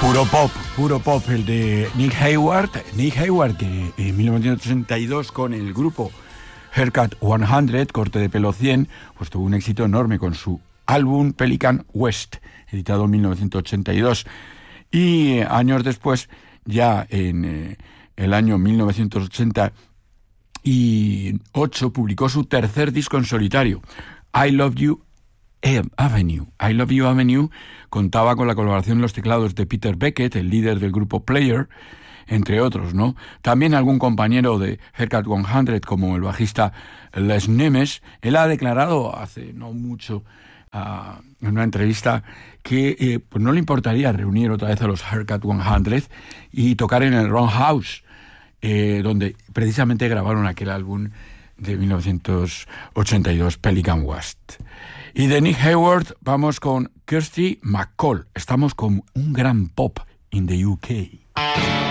Puro pop, el de Nick Hayward. Nick Hayward, que en 1982 con el grupo Haircut 100, corte de pelo 100, pues tuvo un éxito enorme con su álbum Pelican West, editado en 1982. Y años después, ya en el año 1988, publicó su tercer disco en solitario, I Love You Avenue. I Love You Avenue contaba con la colaboración en los teclados de Peter Beckett, el líder del grupo Player, entre otros, ¿no? También algún compañero de Haircut 100, como el bajista Les Nemes. Él ha declarado hace no mucho en una entrevista que pues no le importaría reunir otra vez a los Haircut 100 y tocar en el Roundhouse, donde precisamente grabaron aquel álbum de 1982, Pelican West. Y de Nick Hayward vamos con Kirsty MacColl. Estamos con un gran pop in the UK.